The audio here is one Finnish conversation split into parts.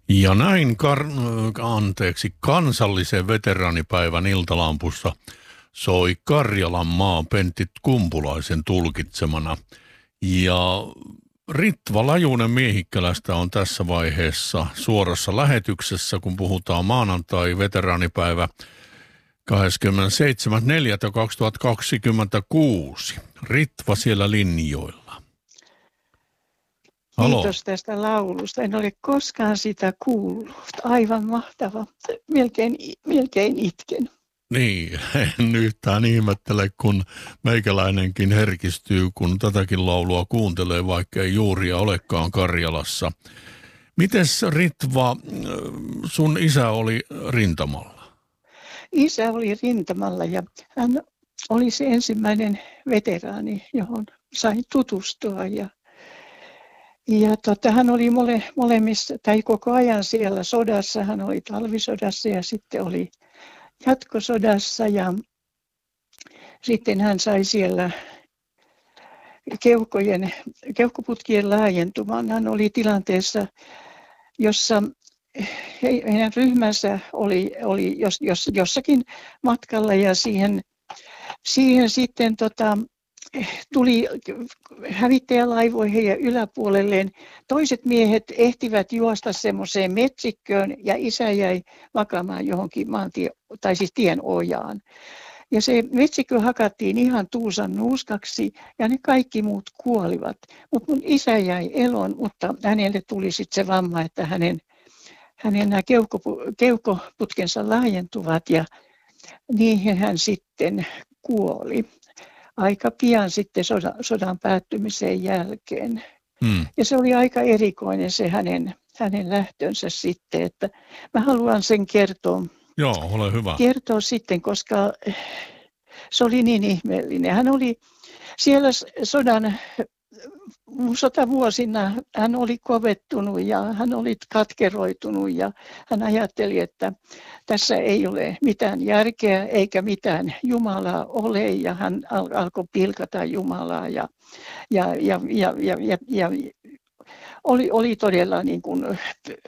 Ja näin kansallisen veteraanipäivän iltalampussa soi Karjalan maa Pentti Kumpulaisen tulkitsemana. Ja Ritva Lajunen Miehikkälästä on tässä vaiheessa suorassa lähetyksessä, kun puhutaan maanantai veteraanipäivä 27.4.2026. Ritva siellä linjoilla. Halo. Kiitos tästä laulusta. En ole koskaan sitä kuullut. Aivan mahtava. Melkein itken. Niin, en yhtään ihmettele, kun meikäläinenkin herkistyy, kun tätäkin laulua kuuntelee, vaikka ei juuria olekaan Karjalassa. Mites Ritva, sun isä oli rintamalla? Isä oli rintamalla ja hän oli se ensimmäinen veteraani, johon sain tutustua. Hän oli molemmissa, tai koko ajan siellä sodassa. Hän oli talvisodassa ja sitten oli jatkosodassa ja sitten hän sai siellä keuhkoputkien laajentumaan. Hän oli tilanteessa, jossa heidän ryhmänsä oli jossakin matkalla ja siihen sitten tuli hävittäjälaivoihin heidän yläpuolelleen. Toiset miehet ehtivät juosta semmoiseen metsikköön ja isä jäi makaamaan johonkin tien ojaan. Ja se metsikkö hakattiin ihan tuusan nuuskaksi ja ne kaikki muut kuolivat. Mutta mun isä jäi eloon, mutta hänelle tuli sitten se vamma, että hänen nämä keuhkoputkensa laajentuvat ja niihin hän sitten kuoli aika pian sitten sodan päättymisen jälkeen. Ja se oli aika erikoinen se hänen lähtönsä sitten, että mä haluan sen kertoa. Joo, ole hyvä. Kertoa sitten, koska se oli niin ihmeellinen. Hän oli siellä sotavuosina, hän oli kovettunut ja hän oli katkeroitunut ja hän ajatteli, että tässä ei ole mitään järkeä eikä mitään Jumalaa ole ja hän alkoi pilkata Jumalaa ja oli todella niin kuin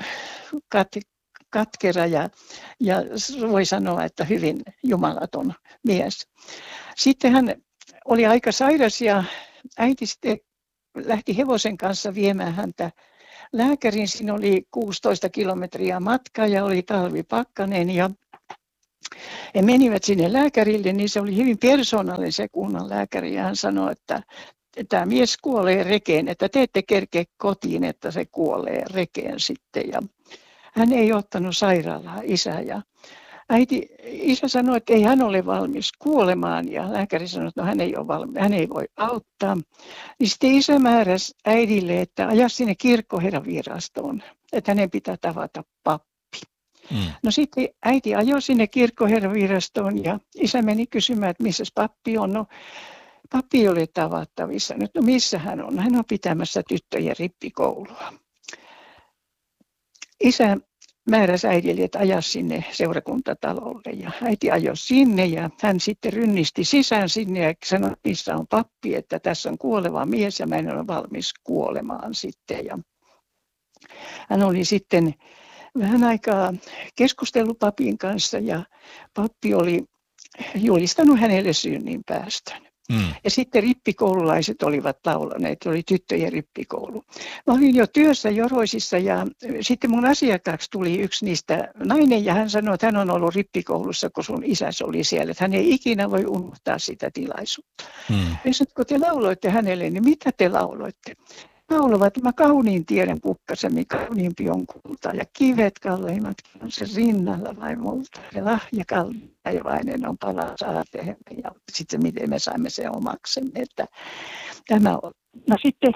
katkera ja voi sanoa, että hyvin jumalaton mies. Sitten hän oli aika sairas ja äiti sitten lähti hevosen kanssa viemään häntä lääkäriin. Siinä oli 16 kilometriä matkaa ja oli talvipakkanen ja he menivät sinne lääkärille, niin se oli hyvin persoonallinen se kunnan lääkäri ja hän sanoi, että tämä mies kuolee rekeen, että te ette kerkeä kotiin, että se kuolee rekeen sitten. Ja hän ei ottanut sairaalaa isä ja isä sanoi, että ei hän ole valmis kuolemaan ja lääkäri sanoi, että no, hän ei voi auttaa. Niin sitten isä määräsi äidille, että aja sinne kirkkoherravirastoon, että hänen pitää tavata pappi. No sitten äiti ajoi sinne kirkkoherravirastoon ja isä meni kysymään, että missä pappi on. No, pappi ei ole tavattavissa. No missä hän on? Hän on pitämässä tyttöjen rippikoulua. Isä määräsi äidille, että aja sinne seurakuntatalolle ja äiti ajoi sinne ja hän sitten rynnisti sisään sinne ja sanoi, että missä on pappi, että tässä on kuoleva mies ja mä en ole valmis kuolemaan sitten. Ja hän oli sitten vähän aikaa keskustellut papin kanssa ja pappi oli julistanut hänelle synninpäästön. Ja sitten rippikoululaiset olivat laulaneet, oli tyttöjen rippikoulu. Mä olin jo työssä Joroisissa ja sitten mun asiakkaaksi tuli yksi niistä nainen ja hän sanoi, että hän on ollut rippikoulussa, kun sun isäsi oli siellä. Että hän ei ikinä voi unohtaa sitä tilaisuutta. Ja sitten kun te lauloitte hänelle, niin mitä te lauloitte? Laulavat, mä kauniin tiedän kukkasemmin, kauniimpi on kulta ja kivet kalleimmat on se rinnalla vai multa. Ja lahja kaltaivainen on palas aarteemme ja sitten miten me saimme sen omaksemme. Että tämä on. No sitten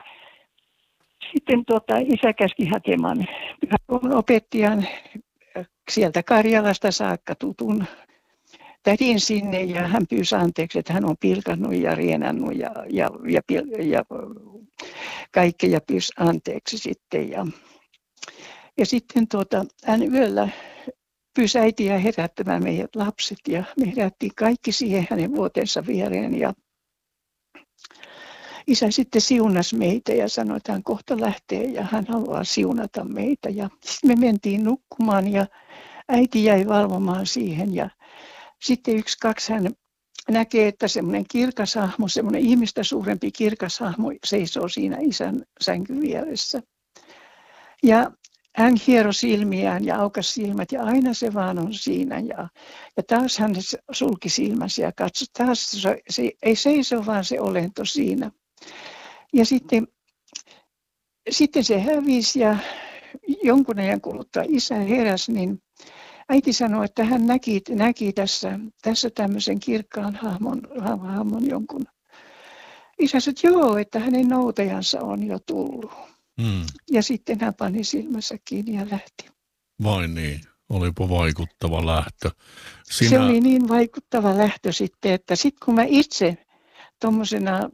isä käski hakemaan pyhäkoulun opettajan sieltä Karjalasta saakka tutun tädin sinne ja hän pyysi anteeksi, että hän on pilkannut ja rienannut ja kaikkea pyysi anteeksi sitten. Ja sitten hän yöllä pyysi äitiä herättämään meidät lapset ja me herättiin kaikki siihen hänen vuotensa viereen. isä sitten siunasi meitä ja sanoi, että hän kohta lähtee ja hän haluaa siunata meitä. Ja sitten me mentiin nukkumaan ja äiti jäi valvomaan siihen ja sitten 1-2 hän näkee, että semmoinen kirkas hahmo, semmoinen ihmistä suurempi kirkas hahmo seisoo siinä isän sängyn vieressä. Ja hän hieroi silmiään ja aukasi silmät ja aina se vaan on siinä. Ja taas hän sulki silmänsä ja katsoi, taas se ei seiso vaan se olento siinä. Ja sitten se hävisi ja jonkun ajan kuluttua isä heräsi, niin äiti sanoi, että hän näki tässä tämmöisen kirkkaan hahmon jonkun. Isä sanoi, että joo, että hänen noutajansa on jo tullut. Ja sitten hän pani silmänsä kiinni ja lähti. Vai niin, olipa vaikuttava lähtö. Se oli niin vaikuttava lähtö sitten, että sitten kun mä itse tuommoisena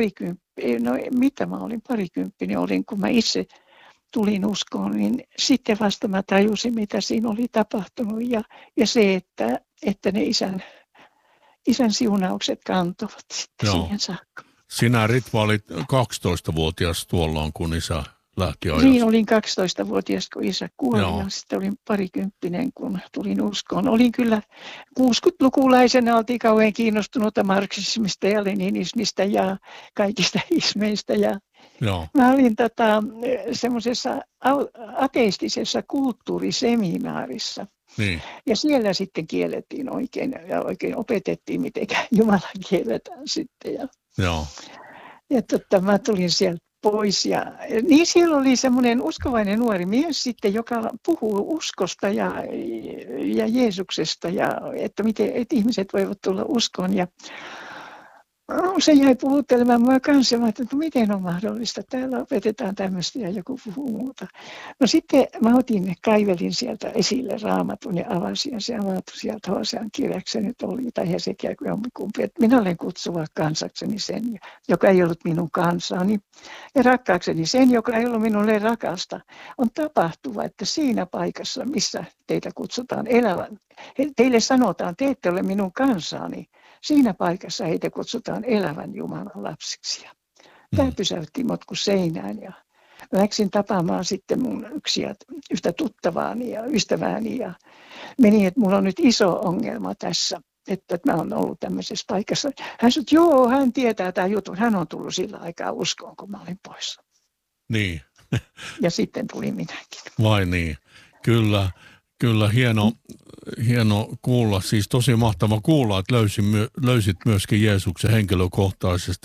parikymppinen olin, kun mä itse tulin uskoon, niin sitten vasta mä tajusin, mitä siinä oli tapahtunut ja se, että ne isän siunaukset kantoivat sitten siihen saakka. Sinä, Ritva, olit 12-vuotias tuolloin, kun isä lähti ajasta. Niin, olin 12-vuotias, kun isä kuoli ja sitten olin parikymppinen, kun tulin uskoon. Olin kyllä 60-lukulaisena, oltiin kauhean kiinnostunutta marksismista ja leninismistä ja kaikista ismeistä. Mä olin semmoisessa ateistisessa kulttuuriseminaarissa. Niin. Ja siellä sitten kiellettiin oikein opetettiin, miten Jumala kielletään sitten. Ja mä tulin sieltä pois. Ja niin siellä oli semmoinen uskovainen nuori mies sitten, joka puhuu uskosta ja Jeesuksesta ja että ihmiset voivat tulla uskoon. Ja se jäi puhuttelemaan mua kanssa, että miten on mahdollista, täällä opetetaan tämmöistä ja joku puhuu muuta. No sitten mä kaivelin sieltä esille Raamatun ja avasin ja se avautui sieltä Hosean kirjaksi nyt oli, tai Hesekiä kuin jommikumpi, että minä olen kutsuva kansakseni sen, joka ei ollut minun kansani, ja rakkaakseni sen, joka ei ollut minulle rakasta. On tapahtuva, että siinä paikassa, missä teitä kutsutaan elävän, teille sanotaan, te ette ole minun kansani. Siinä paikassa heitä kutsutaan elävän Jumalan lapsiksi. Tämä pysäytti mut kuin seinään ja läksin tapaamaan sitten mun yhtä tuttavaani ja ystävääni ja meni, että mulla on nyt iso ongelma tässä, että mä oon ollut tämmöisessä paikassa. Hän sanoi, että joo, hän tietää tämän jutun, hän on tullut sillä aikaa uskoon, kun mä olin poissa. Niin. Ja sitten tuli minäkin. Vai niin, kyllä hieno kuulla, siis tosi mahtava kuulla, että löysit myöskin Jeesuksen henkilökohtaisesti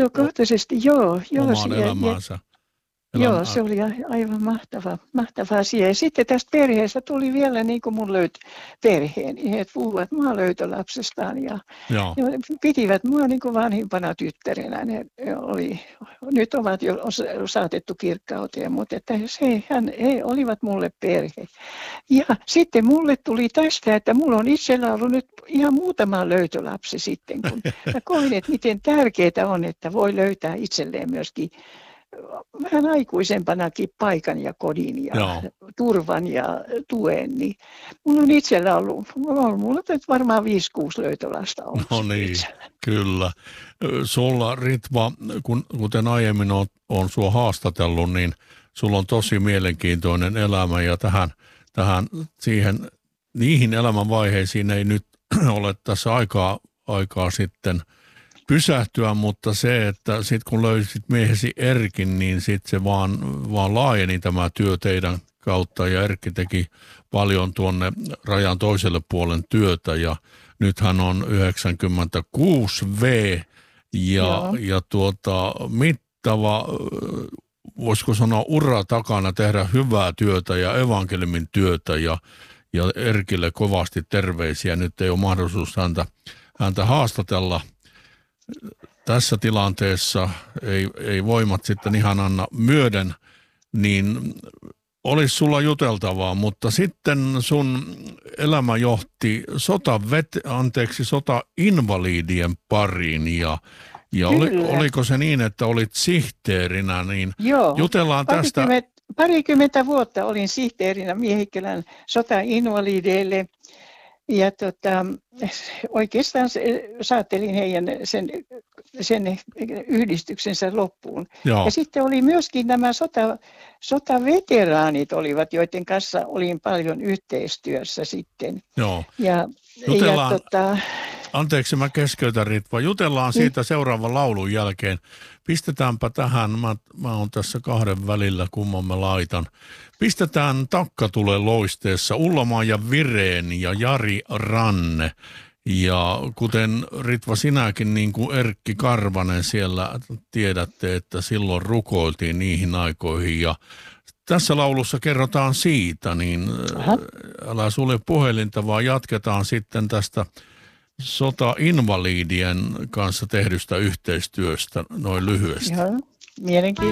omaan elämäänsä. Joo, se oli aivan mahtava asia. Ja sitten tästä perheestä tuli vielä niin kuin mun perheeni. He puhuivat mua löytölapsestaan ja pitivät mua niin kuin vanhimpana tyttärenä. Nyt ovat jo saatettu kirkkauteen, mutta että he olivat mulle perhe. Ja sitten mulle tuli tästä, että mulla on itsellä ollut nyt ihan muutama löytölapsi sitten, kun mä koin, että miten tärkeää on, että voi löytää itselleen myöskin vähän aikuisempanakin paikan ja kodin ja turvan ja tuen, niin mulla on itsellä ollut varmaan 5-6 löytölasta ollut. No niin, kyllä. Sulla, Ritva, kuten aiemmin on sua haastatellut, niin sulla on tosi mielenkiintoinen elämä ja niihin elämänvaiheisiin ei nyt ole tässä aikaa sitten pysähtyä, mutta se, että sitten kun löysit miehesi Erkin, niin sitten se vaan laajeni tämä työ teidän kautta ja Erkki teki paljon tuonne rajan toiselle puolen työtä ja nyt hän on 96V ja mittava, voisiko sanoa ura takana tehdä hyvää työtä ja evankeliumin työtä ja Erkille kovasti terveisiä. Nyt ei ole mahdollisuus häntä haastatella tässä tilanteessa, ei voimat sitten ihan anna myöden, niin olisi sulla juteltavaa, mutta sitten sun elämä johti sotainvalidien pariin ja oliko se niin, että olit sihteerinä, niin jutellaan tästä. Parikymmentä vuotta olin sihteerinä Miehikkälän sotainvalideille. Ja oikeastaan saattelin heidän sen yhdistyksensä loppuun. Joo. Ja sitten oli myöskin nämä sotaveteraanit olivat, joiden kanssa olin paljon yhteistyössä sitten. Joo. Anteeksi, mä keskeytän, Ritva. Jutellaan siitä seuraavan laulun jälkeen. Pistetäänpä tähän, mä oon tässä kahden välillä, kumman mä laitan. Pistetään Takkatule loisteessa Ulla-Maija Vireen ja Jari Ranne. Ja kuten Ritva sinäkin, niin kuin Erkki Karvanen siellä tiedätte, että silloin rukoiltiin niihin aikoihin. Ja tässä laulussa kerrotaan siitä, niin älä sulje puhelinta, vaan jatketaan sitten tästä sotainvalidien kanssa tehdystä yhteistyöstä noin lyhyesti. Joo, mielenkiintoista.